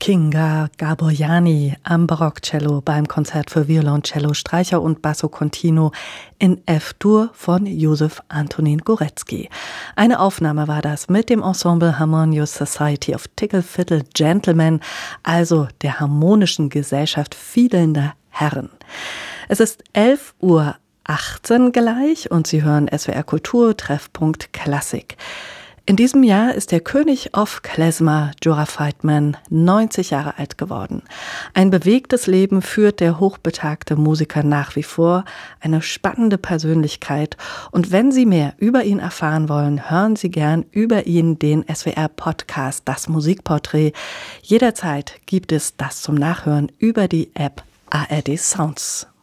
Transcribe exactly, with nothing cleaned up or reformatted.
Kinga Gaboriani am Barockcello beim Konzert für Violoncello, Streicher und Basso Continuo in F-Dur von Josef Antonin Górecki. Eine Aufnahme war das mit dem Ensemble Harmonious Society of Tickle Fiddle Gentlemen, also der harmonischen Gesellschaft fidelnder Herren. Es ist elf Uhr achtzehn gleich und Sie hören S W R Kultur Treffpunkt Klassik. In diesem Jahr ist der König of Klezmer, Jorah Feitman, neunzig Jahre alt geworden. Ein bewegtes Leben führt der hochbetagte Musiker nach wie vor, eine spannende Persönlichkeit. Und wenn Sie mehr über ihn erfahren wollen, hören Sie gern über ihn den S W R-Podcast, das Musikporträt. Jederzeit gibt es das zum Nachhören über die App A R D Sounds.